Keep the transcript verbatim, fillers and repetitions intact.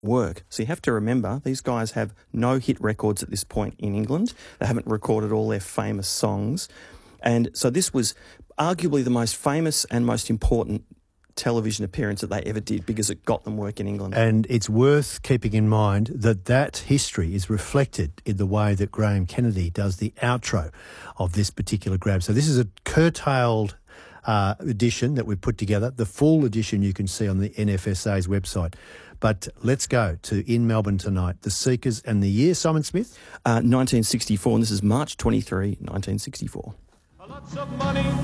work. So you have to remember, these guys have no hit records at this point in England. They haven't recorded all their famous songs. And so this was arguably the most famous and most important television appearance that they ever did because it got them work in England. And it's worth keeping in mind that that history is reflected in the way that Graham Kennedy does the outro of this particular grab. So this is a curtailed uh, edition that we've put together. The full edition you can see on the N F S A's website. But let's go to In Melbourne Tonight, The Seekers and the year, Simon Smith? Uh, nineteen sixty-four, and this is March twenty-third, nineteen sixty-four. Lots of money.